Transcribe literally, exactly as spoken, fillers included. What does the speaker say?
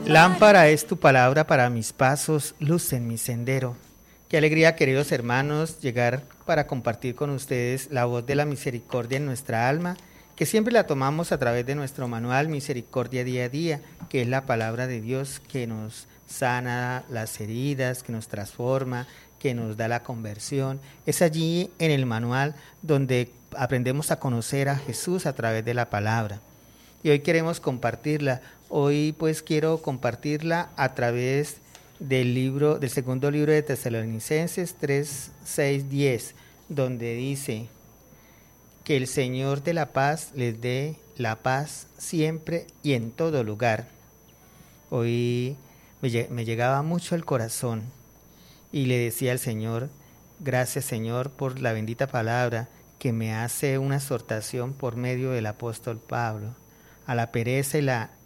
Lámpara es tu palabra para mis pasos, luz en mi sendero. Qué alegría, queridos hermanos, llegar para compartir con ustedes la voz de la misericordia en nuestra alma, que siempre la tomamos a través de nuestro manual Misericordia Día a Día, que es la palabra de Dios que nos sana las heridas, que nos transforma, que nos da la conversión. Es allí en el manual donde aprendemos a conocer a Jesús a través de la palabra. Y hoy queremos compartirla. Hoy pues quiero compartirla a través del libro, del segundo libro de Tesalonicenses tres, seis, diez, donde dice que el Señor de la paz les dé la paz siempre y en todo lugar. Hoy me, me llegaba mucho al corazón y le decía al Señor, gracias Señor por la bendita palabra que me hace una exhortación por medio del apóstol Pablo, a la pereza y la